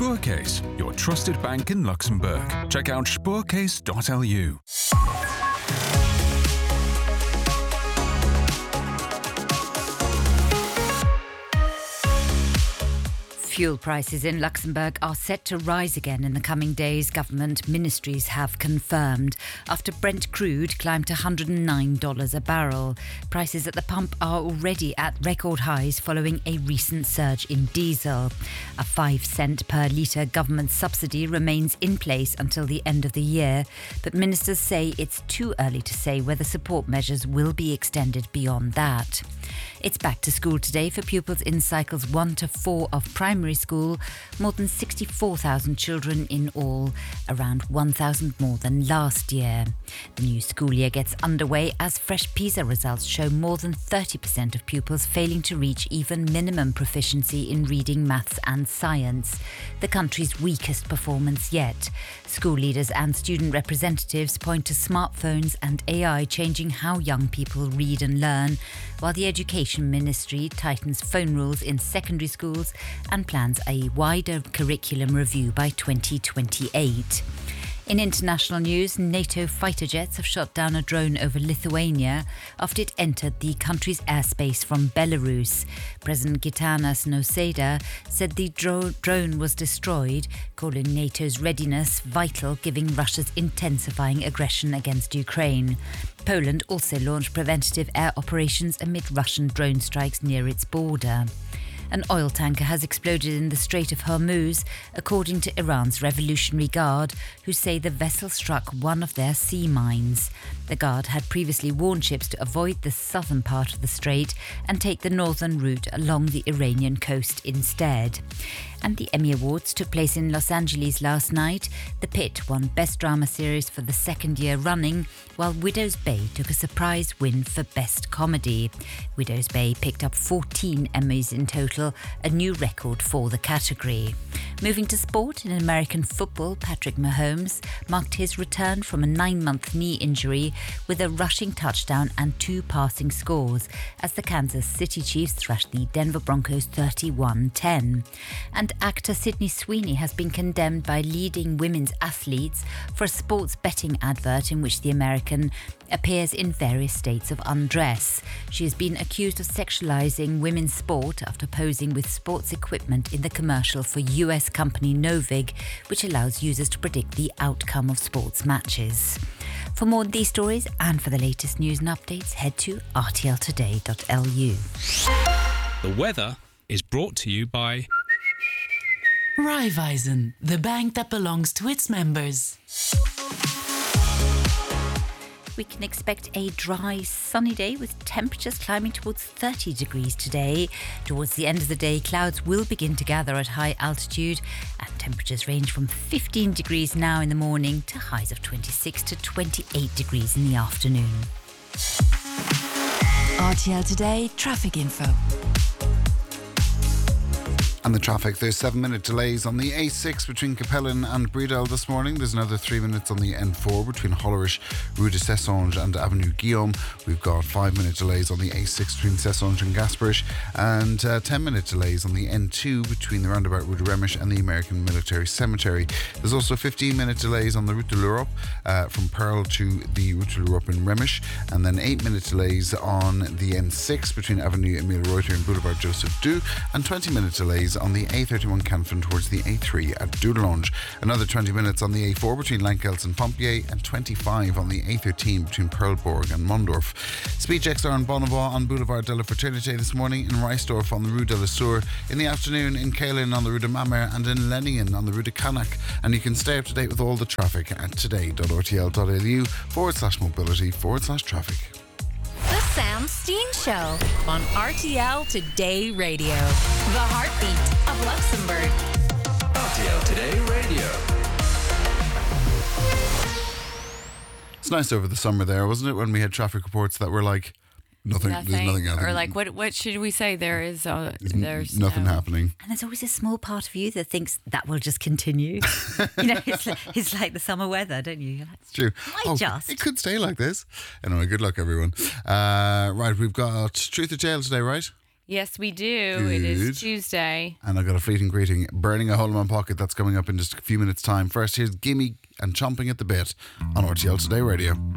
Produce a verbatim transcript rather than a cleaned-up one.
Spoorcase, your trusted bank in Luxembourg. Check out spoorcase dot l u. Fuel prices in Luxembourg are set to rise again in the coming days, government ministries have confirmed. After Brent crude climbed to one hundred nine dollars a barrel. Prices at the pump are already at record highs following a recent surge in diesel. A five cent per litre government subsidy remains in place until the end of the year, but ministers say it's too early to say whether support measures will be extended beyond that. It's back to school today for pupils in cycles one to four of primary school, more than sixty-four thousand children in all, around one thousand more than last year. The new school year gets underway as fresh PISA results show more than thirty percent of pupils failing to reach even minimum proficiency in reading, maths and science, the country's weakest performance yet. School leaders and student representatives point to smartphones and A I changing how young people read and learn, while the Education Ministry tightens phone rules in secondary schools and plans a wider curriculum review by twenty twenty-eight. In international news, NATO fighter jets have shot down a drone over Lithuania after it entered the country's airspace from Belarus. President Gitanas Nausėda said the dro- drone was destroyed, calling NATO's readiness vital given Russia's intensifying aggression against Ukraine. Poland also launched preventative air operations amid Russian drone strikes near its border. An oil tanker has exploded in the Strait of Hormuz, according to Iran's Revolutionary Guard, who say the vessel struck one of their sea mines. The Guard had previously warned ships to avoid the southern part of the strait and take the northern route along the Iranian coast instead. And the Emmy Awards took place in Los Angeles last night. The Pit won Best Drama Series for the second year running, while Widow's Bay took a surprise win for Best Comedy. Widow's Bay picked up fourteen Emmys in total, a new record for the category. Moving to sport, in American football, Patrick Mahomes marked his return from a nine-month knee injury with a rushing touchdown and two passing scores as the Kansas City Chiefs thrashed the Denver Broncos thirty-one ten. And actor Sydney Sweeney has been condemned by leading women's athletes for a sports betting advert in which the American appears in various states of undress. She has been accused of sexualising women's sport after posing with sports equipment in the commercial for U S company Novig, which allows users to predict the outcome of sports matches. For more on these stories and for the latest news and updates, head to r t l today dot l u. The weather is brought to you by Raiffeisen, the bank that belongs to its members. We can expect a dry, sunny day with temperatures climbing towards thirty degrees today. Towards the end of the day, clouds will begin to gather at high altitude and temperatures range from fifteen degrees now in the morning to highs of twenty-six to twenty-eight degrees in the afternoon. R T L Today traffic info. And the traffic, there's seven minute delays on the A six between Capellan and Bredal this morning. There's another three minutes on the N four between Hollerish, Rue de Sessange and Avenue Guillaume. We've got five minute delays on the A six between Sessange and Gasperish, and uh, ten minute delays on the N two between the roundabout Rue de Remish and the American Military Cemetery. There's also fifteen minute delays on the Route de l'Europe uh, from Pearl to the Route de l'Europe in Remish, and then eight minute delays on the N six between Avenue Emile Reuter and Boulevard Joseph Dou, and twenty minute delays on the A thirty-one Canfin towards the A three at Doudelange. Another twenty minutes on the A four between Lankels and Pompier, and twenty-five on the A thirteen between Perlborg and Mondorf. Speed checks are on Bonneval on Boulevard de la Fraternité this morning, in Reisdorf on the Rue de la Sour, in the afternoon in Cailin on the Rue de Mamere, and in Lenningen on the Rue de Canac. And you can stay up to date with all the traffic at today.rtl.lu forward slash mobility forward slash traffic. The Sam Steen Show on R T L Today Radio. The heartbeat of Luxembourg. R T L Today Radio. It's nice over the summer there, wasn't it, when we had traffic reports that were like, nothing, nothing. there's nothing happening. Or like, what what should we say? There is, uh, there's nothing no. happening. And there's always a small part of you that thinks that will just continue. You know, it's like, it's like the summer weather, don't you? You're like, it's true. Why Oh, just? it could stay like this. Anyway, good luck, everyone. Uh, right, we've got Truth or Jail today, right? Yes, we do. It is Good. Tuesday. And I've got a fleeting greeting, burning a hole in my pocket. That's coming up in just a few minutes' time. First, here's Gimme and Chomping at the Bit on R T L Today Radio.